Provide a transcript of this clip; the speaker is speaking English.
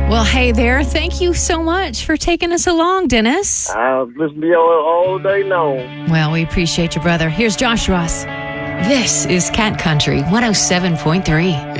Well, hey there. Thank you so much for taking us along, Dennis. I'll listen to you all day long. Well, we appreciate you, brother. Here's Josh Ross. This is Cat Country 107.3.